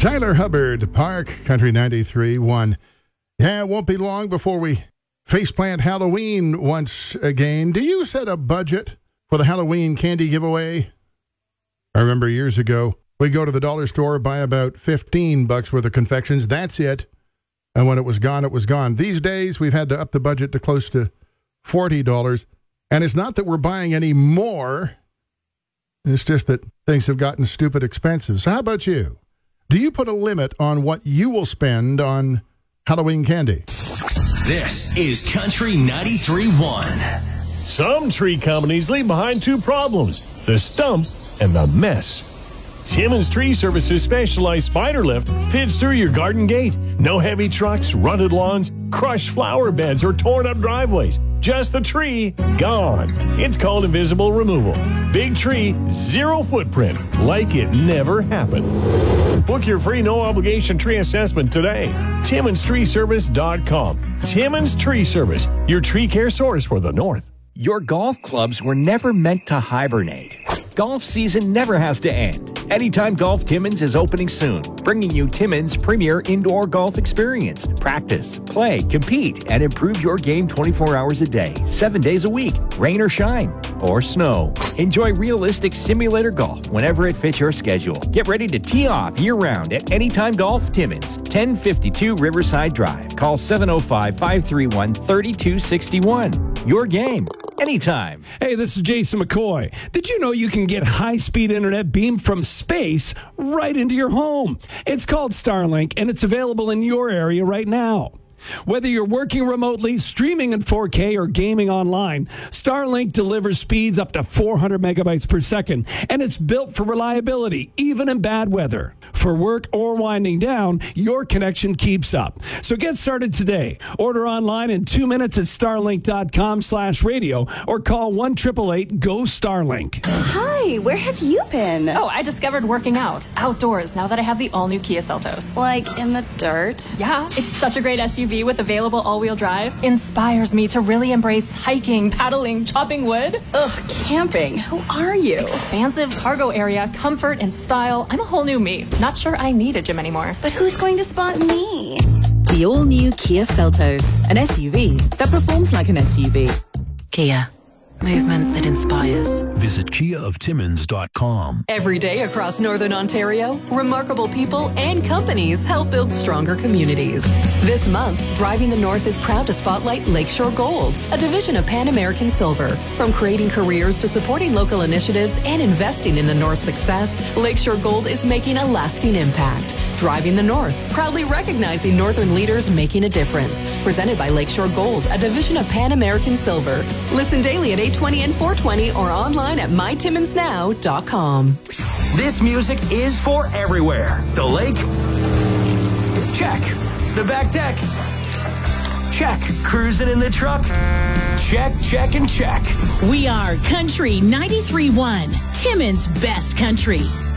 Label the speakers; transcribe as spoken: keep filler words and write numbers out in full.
Speaker 1: Tyler Hubbard, Park Country ninety-three point one. Yeah, it won't be long before we faceplant Halloween once again. Do you set a budget for the Halloween candy giveaway? I remember years ago, we'd go to the dollar store, buy about fifteen bucks worth of confections. That's it. And when it was gone, it was gone. These days, we've had to up the budget to close to forty dollars. And it's not that we're buying any more. It's just that things have gotten stupid expensive. So how about you? Do you put a limit on what you will spend on Halloween candy?
Speaker 2: This is Country ninety-three point one.
Speaker 3: Some tree companies leave behind two problems, the stump and the mess. Timmins Tree Services specialized spider lift fits through your garden gate. No heavy trucks, rutted lawns, crushed flower beds, or torn up driveways. Just the tree, gone. It's called invisible removal. Big tree, zero footprint, like it never happened. Book your free no-obligation tree assessment today. Timmins Tree Service dot com. Timmins Tree Service, your tree care source for the North.
Speaker 4: Your golf clubs were never meant to hibernate. Golf season never has to end. Anytime Golf Timmins is opening soon, bringing you Timmins' premier indoor golf experience. Practice, play, compete, and improve your game twenty-four hours a day, seven days a week, rain or shine, or snow. Enjoy realistic simulator golf whenever it fits your schedule. Get ready to tee off year-round at Anytime Golf Timmins, ten fifty-two Riverside Drive. Call seven oh five, five three one, three two six one. Your game, anytime.
Speaker 5: Hey, this is Jason McCoy. Did you know you can get high-speed internet beamed from space right into your home? It's called Starlink, and it's available in your area right now. Whether you're working remotely, streaming in four K, or gaming online, Starlink delivers speeds up to four hundred megabytes per second, and it's built for reliability, even in bad weather. For work or winding down, your connection keeps up. So get started today. Order online in two minutes at starlink.com slash radio or call one eight eight eight, G O, Starlink.
Speaker 6: Hi, where have you been?
Speaker 7: Oh, I discovered working out outdoors now that I have the all-new Kia Seltos.
Speaker 6: Like in the dirt?
Speaker 7: Yeah, it's such a great S U V with available all-wheel drive. Inspires me to really embrace hiking, paddling, chopping wood.
Speaker 6: Ugh, camping. Who are you?
Speaker 7: Expansive cargo area, comfort and style. I'm a whole new me. Not sure I need a gym anymore.
Speaker 6: But who's going to spot me?
Speaker 8: The all-new Kia Seltos, an S U V that performs like an S U V. Kia. Movement that inspires.
Speaker 2: Visit kia of timmins dot com.
Speaker 9: Every day across Northern Ontario, remarkable people and companies help build stronger communities. This month, Driving the North is proud to spotlight Lakeshore Gold, a division of Pan American Silver. From creating careers to supporting local initiatives and investing in the North's success, Lakeshore Gold is making a lasting impact. Driving the North, proudly recognizing Northern leaders making a difference. Presented by Lakeshore Gold, a division of Pan American Silver. Listen daily at eight twenty and four twenty or online at my timmins now dot com.
Speaker 2: This music is for everywhere. The lake? Check. The back deck? Check. Cruising in the truck? Check, check, and check.
Speaker 10: We are Country ninety-three point one, Timmins' best country.